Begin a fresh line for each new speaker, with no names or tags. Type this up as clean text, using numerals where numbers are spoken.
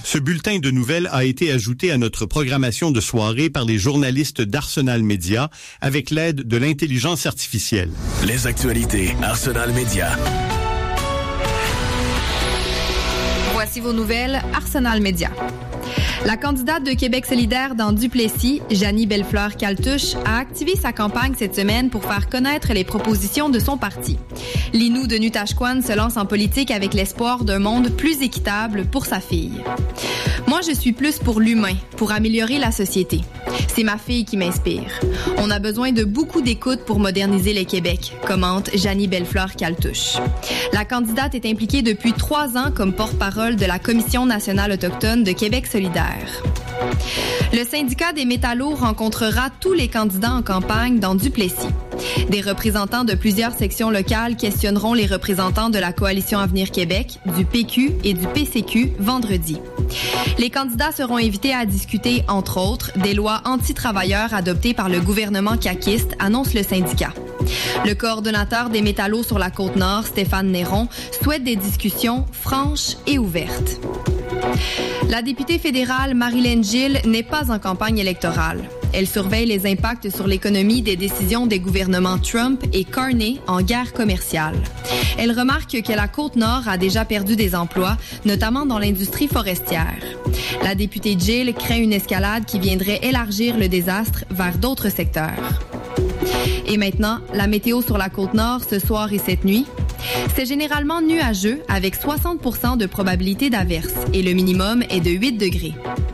Ce bulletin de nouvelles a été ajouté à notre programmation de soirée par les journalistes d'Arsenal Media avec l'aide de l'intelligence artificielle.
Les actualités Arsenal Media.
Voici vos nouvelles Arsenal Media. La candidate de Québec solidaire dans Duplessis, Janie Bellefleur-Caltouche, a activé sa campagne cette semaine pour faire connaître les propositions de son parti. Linou de Nutashquan se lance en politique avec l'espoir d'un monde plus équitable pour sa fille. Moi, je suis plus pour l'humain, pour améliorer la société. C'est ma fille qui m'inspire. On a besoin de beaucoup d'écoute pour moderniser le Québec, commente Janie Bellefleur-Caltouche. La candidate est impliquée depuis 3 ans comme porte-parole de la Commission nationale autochtone de Québec solidaire. Le syndicat des métallos rencontrera tous les candidats en campagne dans Duplessis. Des représentants de plusieurs sections locales questionneront les représentants de la Coalition Avenir Québec, du PQ et du PCQ vendredi. Les candidats seront invités à discuter, entre autres, des lois anti-travailleurs adoptées par le gouvernement caquiste, annonce le syndicat. Le coordonnateur des métallos sur la Côte-Nord, Stéphane Néron, souhaite des discussions franches et ouvertes. La députée fédérale Marilyn Gill n'est pas en campagne électorale. Elle surveille les impacts sur l'économie des décisions des gouvernements Trump et Carney en guerre commerciale. Elle remarque que la Côte-Nord a déjà perdu des emplois, notamment dans l'industrie forestière. La députée Gill craint une escalade qui viendrait élargir le désastre vers d'autres secteurs. Et maintenant, la météo sur la Côte-Nord ce soir et cette nuit. C'est généralement nuageux avec 60% de probabilité d'averse et le minimum est de 8 degrés.